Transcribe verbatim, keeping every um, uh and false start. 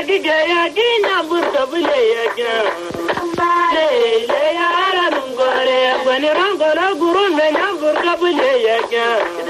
gige ya gina burka bule ya gina le le ya ara nungore gwani rangolo guru menya burka bule ya gina